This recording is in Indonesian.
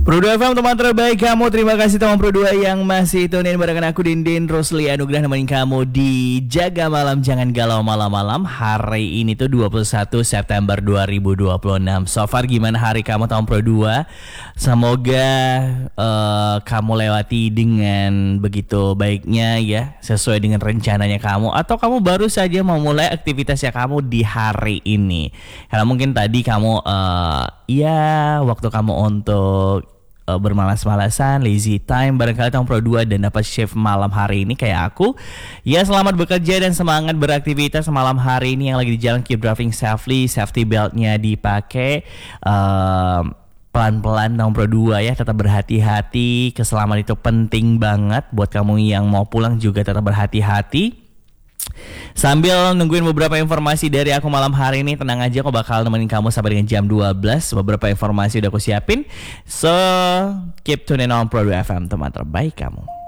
Pro 2 FM teman terbaik kamu. Terima kasih teman Pro 2 yang masih tunin barengan aku Dindin Rosli Anugrah nemenin kamu di Jaga Malam Jangan Galau Malam-malam. Hari ini tuh 21 September 2026. So far gimana hari kamu teman Pro 2? Semoga kamu lewati dengan begitu baiknya ya, sesuai dengan rencananya kamu. Atau kamu baru saja mau mulai aktivitasnya kamu di hari ini. Karena mungkin tadi kamu waktu kamu untuk bermalas-malasan, lazy time, barangkali tahun Pro 2 dan dapat shift malam hari ini kayak aku. Ya, selamat bekerja dan semangat beraktivitas malam hari ini yang lagi di jalan. Keep driving safely, safety beltnya dipakai. Pelan-pelan tahun Pro 2 ya, tetap berhati-hati. Keselamatan itu penting banget. Buat kamu yang mau pulang juga tetap berhati-hati. Sambil nungguin beberapa informasi dari aku malam hari ini, tenang aja, aku bakal nemenin kamu sampai dengan jam 12. Beberapa informasi udah aku siapin. So, keep tuning on Pro 2 FM, teman terbaik kamu.